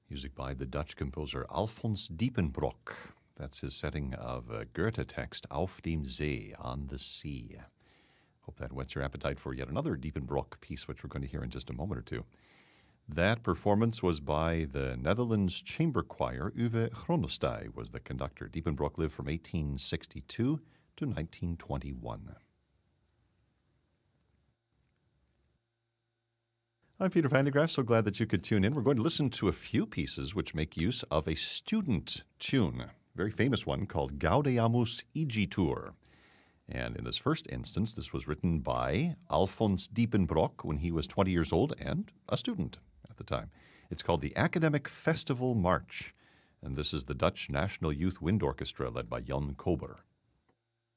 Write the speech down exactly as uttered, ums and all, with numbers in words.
Music by the Dutch composer Alfons Diepenbrock. That's his setting of a Goethe text, Auf dem See, on the sea. Hope that whets your appetite for yet another Diepenbrock piece, which we're going to hear in just a moment or two. That performance was by the Netherlands Chamber Choir. Uwe Chronostij was the conductor. Diepenbrock lived from eighteen sixty-two to nineteen twenty-one. I'm Peter Van de Graaff, so glad that you could tune in. We're going to listen to a few pieces which make use of a student tune, a very famous one called Gaudeamus Igitur. And in this first instance, this was written by Alfons Diepenbrock when he was twenty years old and a student at the time. It's called the Academic Festival March, and this is the Dutch National Youth Wind Orchestra led by Jan Kober.